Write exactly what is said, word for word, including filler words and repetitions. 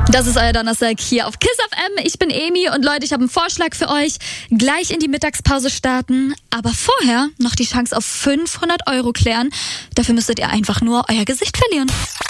Das ist euer Donnerstag hier auf Kiss F M. Ich bin Emi und Leute, ich habe einen Vorschlag für euch. Gleich in die Mittagspause starten, aber vorher noch die Chance auf fünfhundert Euro klären. Dafür müsstet ihr einfach nur euer Gesicht verlieren.